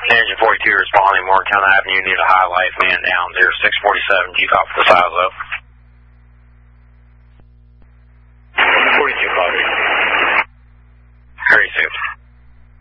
Engine 42 responding, Morgantown Avenue, need a high life man down 0647, deep out for the size up.